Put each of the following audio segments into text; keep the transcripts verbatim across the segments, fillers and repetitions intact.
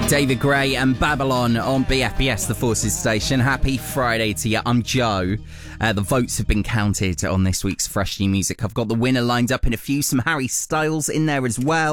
David Gray and Babylon on B F B S, the Forces station. Happy Friday to you. I'm Joe. Uh, the votes have been counted on this week's Fresh New Music. I've got the winner lined up in a few, some Harry Styles in there as well.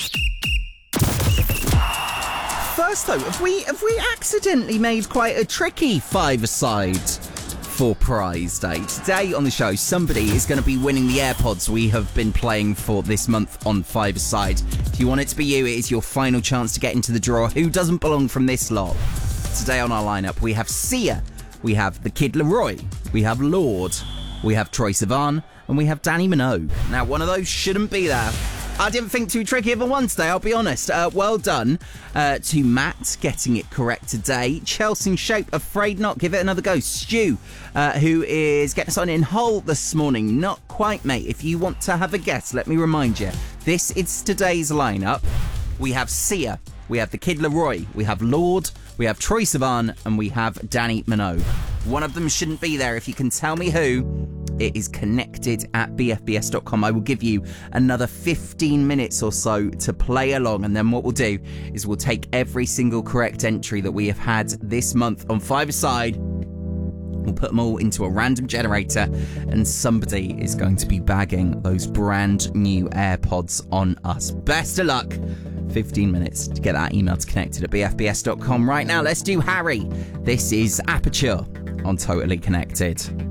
First though, have we have we accidentally made quite a tricky five-a-side for prize day? Today on the show, somebody is going to be winning the AirPods we have been playing for this month on five-a-side. If you want it to be you, it is your final chance to get into the draw. Who doesn't belong from this lot? Today on our lineup, we have Sia, we have the Kid Laroi, we have Lorde, we have Troye Sivan, and we have Dannii Minogue. Now, one of those shouldn't be there. I didn't think too tricky of a one today, I'll be honest. Uh, well done uh, to Matt getting it correct today. Chelsea Shape, Afraid Not, give it another go. Stu, uh, who is getting us on in Hull this morning. Not quite, mate. If you want to have a guess, let me remind you. This is today's lineup. We have Sia, we have the Kid Laroi, we have Lorde, we have Troye Sivan, and we have Dannii Minogue. One of them shouldn't be there. If you can tell me who, it is connected at b f b s dot com. I will give you another fifteen minutes or so to play along, and then what we'll do is we'll take every single correct entry that we have had this month on five-a-side. We'll put them all into a random generator, and somebody is going to be bagging those brand new AirPods on us. Best of luck. fifteen minutes to get that email to connected at b f b s dot com. Right now, let's do Harry. This is Aperture on Totally Connected.